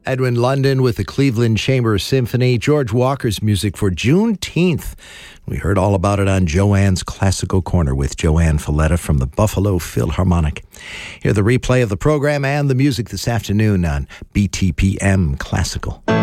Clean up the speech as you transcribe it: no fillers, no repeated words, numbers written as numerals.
Edwin London with the Cleveland Chamber Symphony, George Walker's music for Juneteenth. We heard all about it on Joanne's Classical Corner with Joanne Falletta from the Buffalo Philharmonic. Hear the replay of the program and the music this afternoon on BTPM Classical.